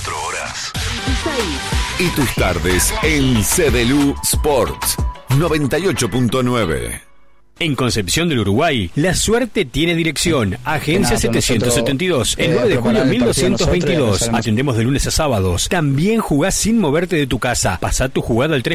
24 horas. Y tus tardes en CDLU Sports 98.9. En Concepción del Uruguay, la suerte tiene dirección. Agencia 772, el 9 de julio 1222. Atendemos de lunes a sábados. También jugás sin moverte de tu casa. Pasá tu jugada al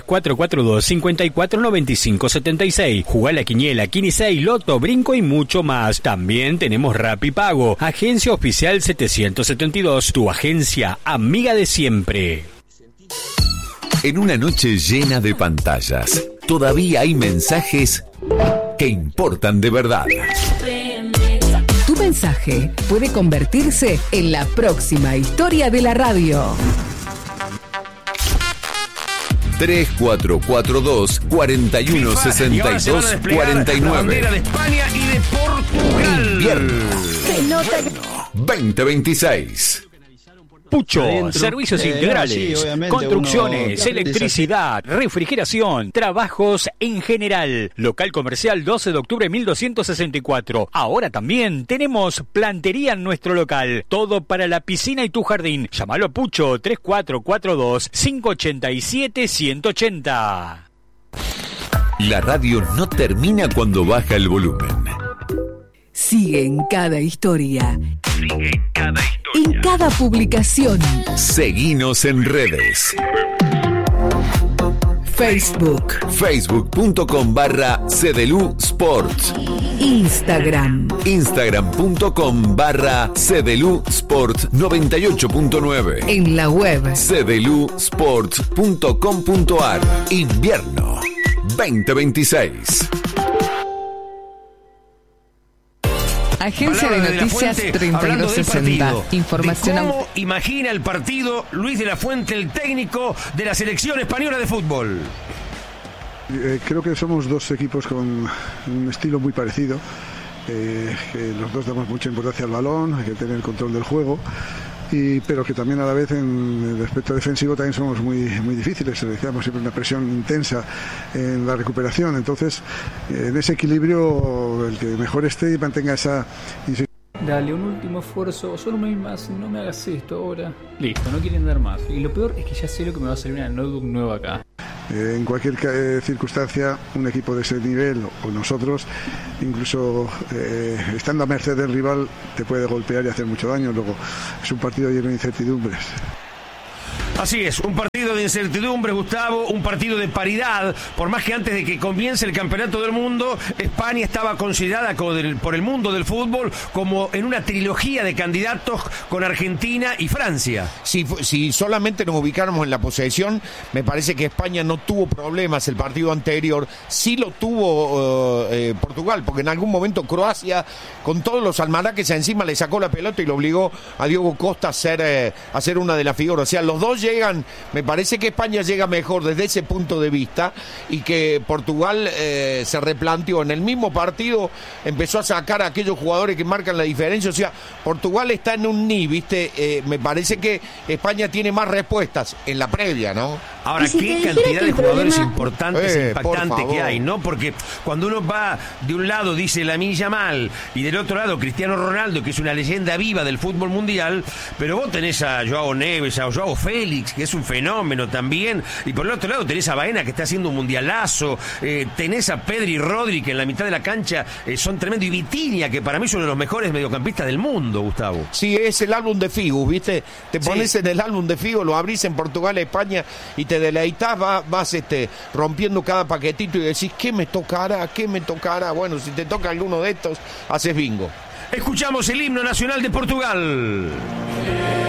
3442-549576. Jugá la quiniela, Quinisei, Loto, Brinco y mucho más. También tenemos Rapipago. Agencia Oficial 772, tu agencia amiga de siempre. En una noche llena de pantallas, todavía hay mensajes que importan de verdad. Tu mensaje puede convertirse en la próxima historia de la radio. 3442 4162 49. Bandera de España y de Portugal. Invierno Se nota que 2026. Pucho, servicios integrales, sí, construcciones, electricidad, refrigeración, trabajos en general. Local comercial 12 de octubre 1264. Ahora también tenemos plantería en nuestro local. Todo para la piscina y tu jardín. Llámalo a Pucho 3442-587-180. La radio no termina cuando baja el volumen. sigue en cada historia. En cada publicación. Seguinos en redes. Facebook. Facebook.com/CDLU Sports. Instagram. Instagram.com/CDLU Sports 98.9. En la web. cdlusports.com.ar. Invierno 2026. Agencia de Noticias 3260. Información. ¿Cómo imagina el partido Luis de la Fuente, el técnico de la selección española de fútbol? Creo que somos dos equipos con un estilo muy parecido. Que los dos damos mucha importancia al balón, hay que tener el control del juego. Pero que también a la vez en el aspecto defensivo también somos muy difíciles, decíamos siempre una presión intensa en la recuperación, entonces en ese equilibrio el que mejor esté y mantenga esa. Dale, un último esfuerzo, solo un mes más, no me hagas esto ahora. Listo, no quieren dar más. Y lo peor es que ya sé lo que me va a salir una notebook nueva acá. En cualquier circunstancia, un equipo de ese nivel, o nosotros, incluso estando a merced del rival, te puede golpear y hacer mucho daño. Luego, es un partido lleno de incertidumbres. Así es, un partido de incertidumbre, Gustavo, un partido de paridad, por más que antes de que comience el campeonato del mundo, España estaba considerada por el mundo del fútbol como en una trilogía de candidatos con Argentina y Francia. Si solamente nos ubicáramos en la posesión, me parece que España no tuvo problemas el partido anterior, sí lo tuvo Portugal, porque en algún momento Croacia, con todos los almanaques encima, le sacó la pelota y lo obligó a Diogo Costa a ser una de las figuras. O sea, los dos llegan, me parece que España llega mejor desde ese punto de vista y que Portugal se replanteó en el mismo partido, empezó a sacar a aquellos jugadores que marcan la diferencia. O sea, Portugal está en un ¿viste? Me parece que España tiene más respuestas en la previa, ¿no? Ahora, qué cantidad de jugadores importantes e impactantes que hay, ¿no? Porque cuando uno va de un lado, dice Lamine Yamal, y del otro lado Cristiano Ronaldo, que es una leyenda viva del fútbol mundial, pero vos tenés a Joao Neves, a Joao Félix, que es un fenómeno también, y por el otro lado tenés a Baena, que está haciendo un mundialazo, tenés a Pedri y Rodri, que en la mitad de la cancha son tremendos, y Vitinha, que para mí es uno de los mejores mediocampistas del mundo, Gustavo. Sí, es el álbum de Figo, ¿viste? Te pones en el álbum de Figo, lo abrís en Portugal, España, y te deleitas, vas rompiendo cada paquetito y decís, ¿qué me tocará? ¿Qué me tocará? Bueno, si te toca alguno de estos, haces bingo. Escuchamos el himno nacional de Portugal.